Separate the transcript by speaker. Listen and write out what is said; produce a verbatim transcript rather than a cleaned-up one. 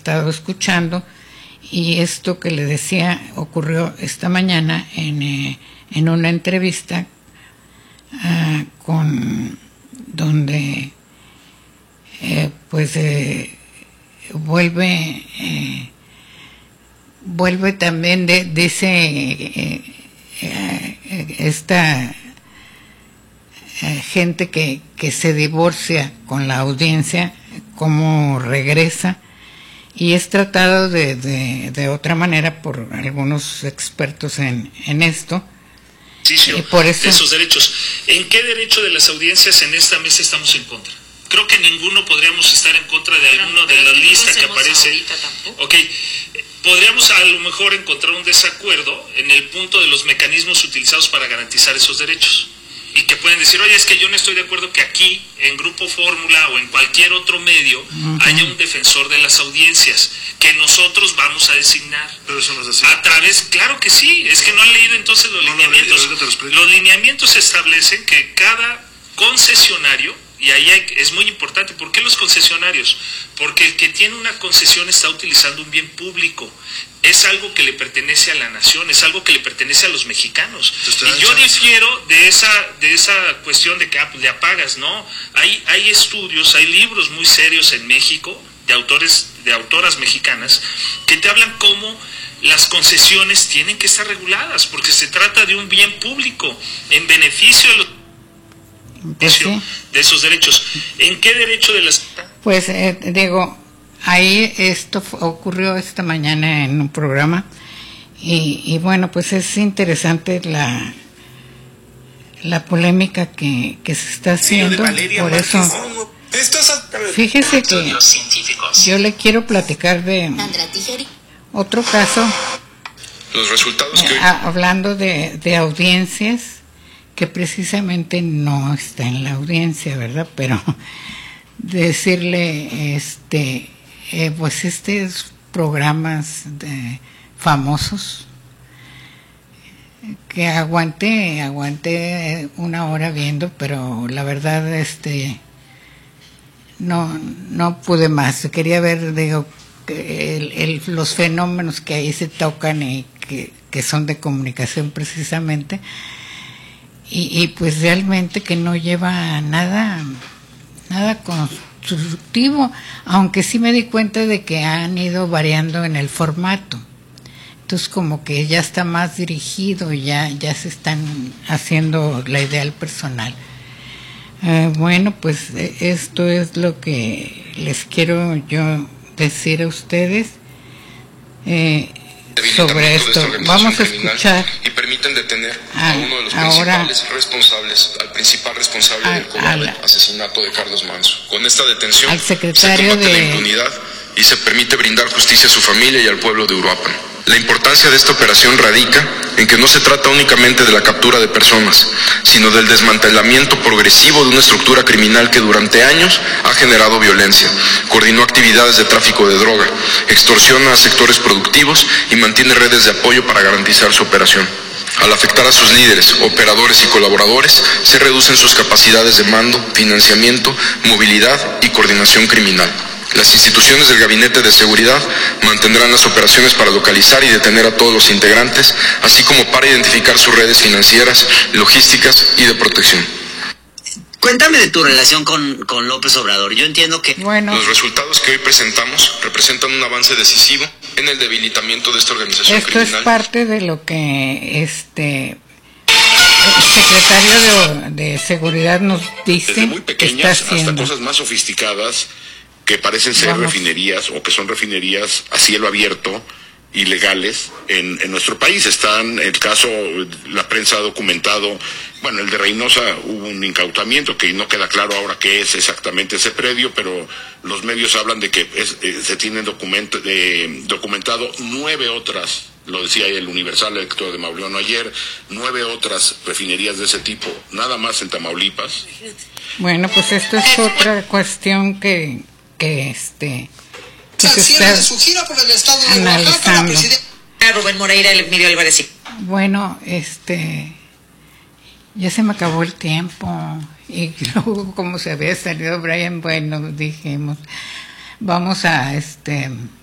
Speaker 1: estado escuchando, y esto que le decía ocurrió esta mañana en, eh, en una entrevista uh, con donde eh, pues eh, vuelve eh, vuelve también de, dice eh, eh, esta eh, gente que, que se divorcia con la audiencia, cómo regresa, y es tratado de, de, de otra manera por algunos expertos en, en esto.
Speaker 2: Y por eso, de esos derechos. ¿En qué derecho de las audiencias en esta mesa estamos en contra? Creo que ninguno podríamos estar en contra de alguno pero, pero de la lista que aparece. Ok, podríamos a lo mejor encontrar un desacuerdo en el punto de los mecanismos utilizados para garantizar esos derechos. Y que pueden decir, oye, es que yo no estoy de acuerdo que aquí, en Grupo Fórmula o en cualquier otro medio, uh-huh. haya un defensor de las audiencias, que nosotros vamos a designar.
Speaker 3: Pero eso no es así.
Speaker 2: A través, claro que sí, es que no han leído entonces los no, lineamientos. No, no, los lineamientos establecen que cada concesionario, y ahí hay, es muy importante, ¿por qué los concesionarios? Porque el que tiene una concesión está utilizando un bien público. Es algo que le pertenece a la nación, es algo que le pertenece a los mexicanos. Y yo difiero de esa de esa cuestión de que ah, le apagas, ¿no? Hay hay estudios, hay libros muy serios en México de autores de autoras mexicanas que te hablan cómo las concesiones tienen que estar reguladas porque se trata de un bien público en beneficio de los
Speaker 1: pues sí.
Speaker 2: de esos derechos. ¿En qué derecho de las?
Speaker 1: Pues eh, digo, ahí esto ocurrió esta mañana en un programa y, y bueno, pues es interesante la la polémica que, que se está haciendo. Sí, por eso, fíjese que yo le quiero platicar de otro caso.
Speaker 3: Los resultados que...
Speaker 1: hablando de, de audiencias, que precisamente no está en la audiencia, ¿verdad? Pero decirle, este, eh, pues estos programas de famosos, que aguanté, aguanté una hora viendo, pero la verdad, este, no, no pude más. Quería ver, digo, el, el, los fenómenos que ahí se tocan y que, que son de comunicación precisamente. Y, y pues realmente que no lleva nada nada constructivo, aunque sí me di cuenta de que han ido variando en el formato, entonces como que ya está más dirigido, ya ya se están haciendo la idea al personal. Eh, bueno, pues esto es lo que les quiero yo decir a ustedes eh, sobre esto. Vamos a escuchar
Speaker 3: y permiten detener a, a uno de los principales ahora, responsables, al principal responsable a, del cobarde asesinato de Carlos Manzo. Con esta detención
Speaker 1: al secretario
Speaker 3: se combate
Speaker 1: de...
Speaker 3: la impunidad y se permite brindar justicia a su familia y al pueblo de Uruapan. La importancia de esta operación radica en que no se trata únicamente de la captura de personas, sino del desmantelamiento progresivo de una estructura criminal que durante años ha generado violencia, coordinó actividades de tráfico de droga, extorsiona a sectores productivos y mantiene redes de apoyo para garantizar su operación. Al afectar a sus líderes, operadores y colaboradores, se reducen sus capacidades de mando, financiamiento, movilidad y coordinación criminal. Las instituciones del Gabinete de Seguridad mantendrán las operaciones para localizar y detener a todos los integrantes, así como para identificar sus redes financieras, logísticas y de protección.
Speaker 4: Cuéntame de tu relación con, con López Obrador. Yo entiendo que...
Speaker 1: Bueno,
Speaker 3: los resultados que hoy presentamos representan un avance decisivo en el debilitamiento de esta organización
Speaker 1: esto
Speaker 3: criminal.
Speaker 1: Es parte de lo que este el secretario de, de Seguridad nos dice.
Speaker 5: Desde muy pequeñas
Speaker 1: que está
Speaker 5: hasta cosas más sofisticadas que parecen ser Vamos. refinerías o que son refinerías a cielo abierto ilegales en, en nuestro país. Están, el caso, la prensa ha documentado, bueno, el de Reynosa hubo un incautamiento que no queda claro ahora qué es exactamente ese predio, pero los medios hablan de que es, eh, se tienen documento, eh, documentado nueve otras, lo decía el Universal, el lector de Mauleón ayer, nueve otras refinerías de ese tipo, nada más en Tamaulipas.
Speaker 1: Bueno, pues esto es otra cuestión que, que este... que se está
Speaker 6: su gira por el estado de
Speaker 1: analizando.
Speaker 6: Oaxaca,
Speaker 4: Rubén Moreira, Emilio Álvarez.
Speaker 1: Bueno, este, ya se me acabó el tiempo y luego como se había salido Brian, bueno, dijimos, vamos a este